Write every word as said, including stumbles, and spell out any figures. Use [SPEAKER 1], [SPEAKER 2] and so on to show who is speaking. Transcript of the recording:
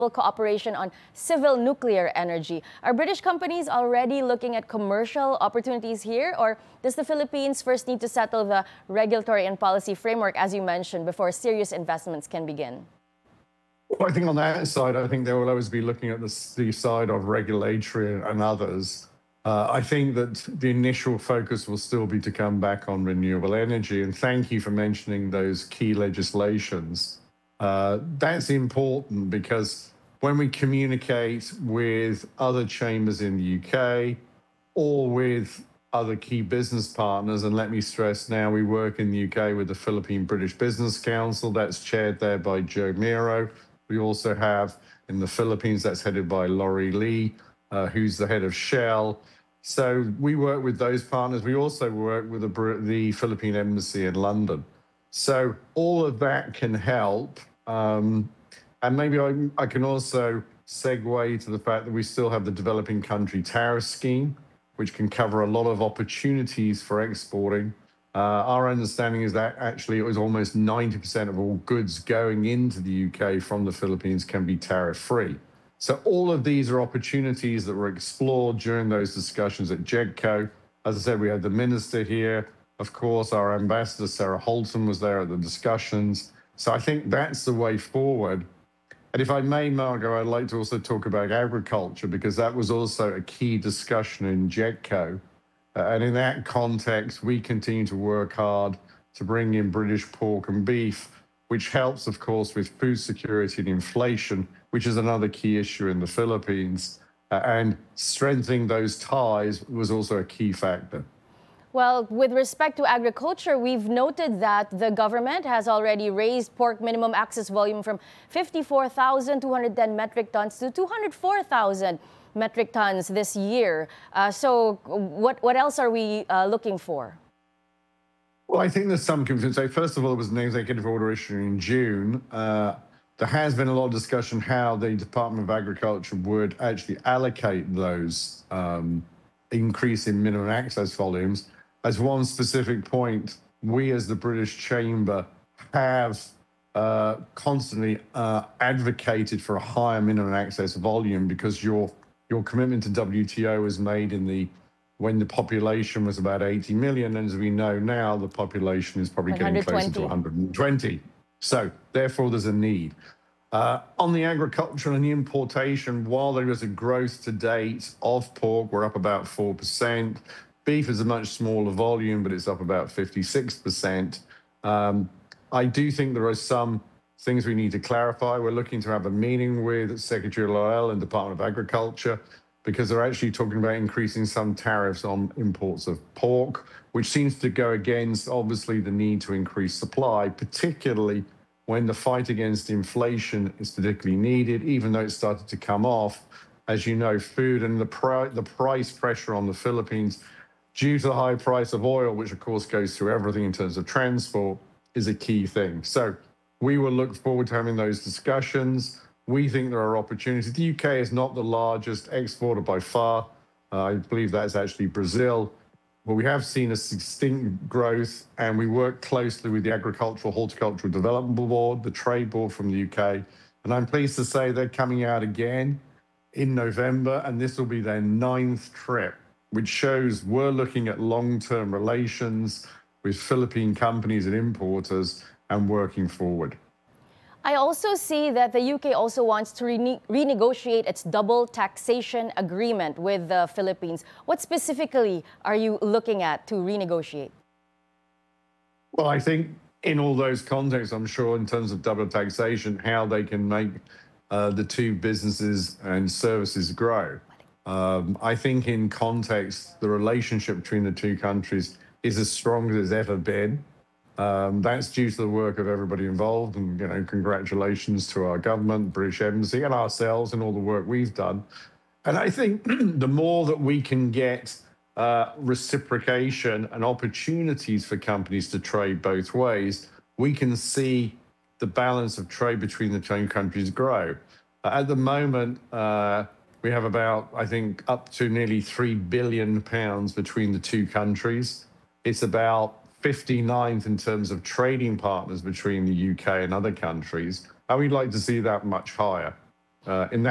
[SPEAKER 1] cooperation on civil nuclear energy. Are British companies already looking at commercial opportunities here, or does the Philippines first need to settle the regulatory and policy framework, as you mentioned, before serious investments can begin?
[SPEAKER 2] Well, I think on that side, I think they will always be looking at the, the side of regulatory and others. Uh, I think that the initial focus will still be to come back on renewable energy. And thank you for mentioning those key legislations. Uh, that's important because when we communicate with other chambers in the U K or with other key business partners, and let me stress now, we work in the U K with the Philippine British Business Council, that's chaired there by Joe Miro. We also have in the Philippines, that's headed by Laurie Lee, uh, who's the head of Shell. So we work with those partners. We also work with the, the Philippine Embassy in London. So all of that can help. Um, and maybe I, I can also segue to the fact that we still have the Developing Country Tariff Scheme, which can cover a lot of opportunities for exporting. Uh, our understanding is that actually it was almost ninety percent of all goods going into the U K from the Philippines can be tariff-free. So all of these are opportunities that were explored during those discussions at GEDCO. As I said, we had the minister here. Of course, our ambassador, Sarah Holton, was there at the discussions. So I think that's the way forward. And if I may, Margot, I'd like to also talk about agriculture, because that was also a key discussion in GEDCO. Uh, and in that context, we continue to work hard to bring in British pork and beef, which helps, of course, with food security and inflation, which is another key issue in the Philippines. Uh, and strengthening those ties was also a key factor.
[SPEAKER 1] Well, with respect to agriculture, we've noted that the government has already raised pork minimum access volume from fifty-four thousand two hundred ten metric tons to two hundred four thousand metric tons this year. Uh, so what, what else are we uh, looking for?
[SPEAKER 2] Well, I think there's some confusion. So first of all, there was an executive order issued in June. Uh, there has been a lot of discussion how the Department of Agriculture would actually allocate those um, increase in minimum access volumes. As one specific point, we as the British Chamber have uh, constantly uh, advocated for a higher minimum access volume, because your your commitment to W T O was made in the when the population was about eighty million, and as we know now, the population is probably getting closer to one hundred twenty. So therefore, there's a need. Uh, on the agriculture and the importation, while there is a growth to date of pork, we're up about four percent. Beef is a much smaller volume, but it's up about fifty-six percent. Um, I do think there are some things we need to clarify. We're looking to have a meeting with Secretary Laurel and Department of Agriculture, because they're actually talking about increasing some tariffs on imports of pork, which seems to go against, obviously, the need to increase supply, particularly when the fight against inflation is particularly needed, even though it started to come off. As you know, food and the, pri the price pressure on the Philippines due to the high price of oil, which of course goes through everything in terms of transport, is a key thing. So we will look forward to having those discussions. We think there are opportunities. The U K is not the largest exporter by far. Uh, I believe that's actually Brazil. But we have seen a distinct growth, and we work closely with the Agricultural Horticultural Development Board, the Trade Board from the U K. And I'm pleased to say they're coming out again in November, and this will be their ninth trip, which shows we're looking at long-term relations with Philippine companies and importers and working forward.
[SPEAKER 1] I also see that the U K also wants to rene renegotiate its double taxation agreement with the Philippines. What specifically are you looking at to renegotiate?
[SPEAKER 2] Well, I think in all those contexts, I'm sure in terms of double taxation, how they can make uh, the two businesses and services grow. Um, I think in context, the relationship between the two countries is as strong as it's ever been. Um, that's due to the work of everybody involved, and you know, congratulations to our government, British Embassy, and ourselves, and all the work we've done. And I think the more that we can get uh, reciprocation and opportunities for companies to trade both ways, we can see the balance of trade between the two countries grow. Uh, at the moment, uh, we have about, I think, up to nearly three billion pounds between the two countries. It's about fifty-ninth in terms of trading partners between the U K and other countries. And we'd like to see that much higher. Uh, in